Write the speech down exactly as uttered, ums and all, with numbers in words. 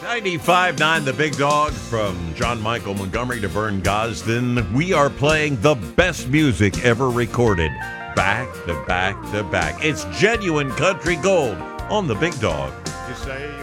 ninety-five nine The Big Dog, from John Michael Montgomery to Vern Gosdin. We are playing the best music ever recorded, back to back to back. It's genuine country gold on The Big Dog. You say